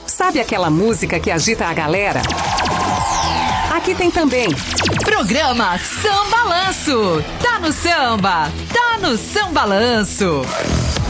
Sabe aquela música que agita a galera? Aqui tem também. Programa Sambalanço. Tá no samba, tá no Sambalanço.